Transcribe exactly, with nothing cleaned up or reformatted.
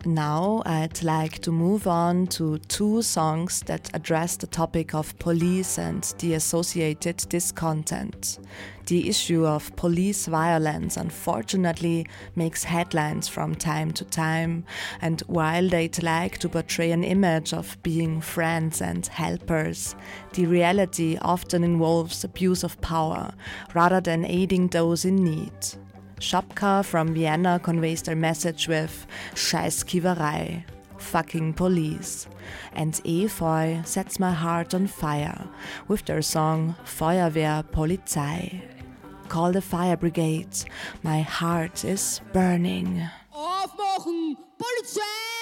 now I'd like to move on to two songs that address the topic of police and the associated discontent. The issue of police violence unfortunately makes headlines from time to time, and while they'd like to portray an image of being friends and helpers, the reality often involves abuse of power rather than aiding those in need. Schopka from Vienna conveys their message with Scheißkiewerei, fucking police, and Efeu sets my heart on fire with their song Feuerwehr Polizei. Call the fire brigade, my heart is burning. Aufmachen, Polizei!